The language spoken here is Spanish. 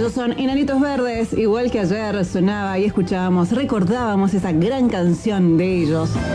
Ellos son Enanitos Verdes, igual que ayer sonaba y escuchábamos, recordábamos esa gran canción de ellos.